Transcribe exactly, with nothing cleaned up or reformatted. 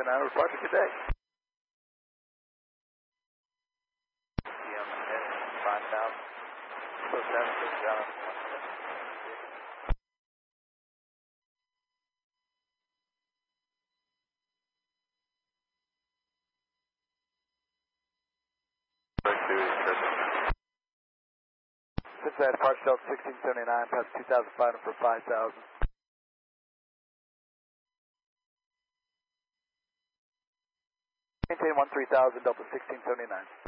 seventy-nine, report to good day. five thousand. So that's good, John. Cincinnati Park Shelf sixteen seventy-nine, pass two thousand five hundred for five thousand. Maintain one three thousand, Delta sixteen seventy-nine.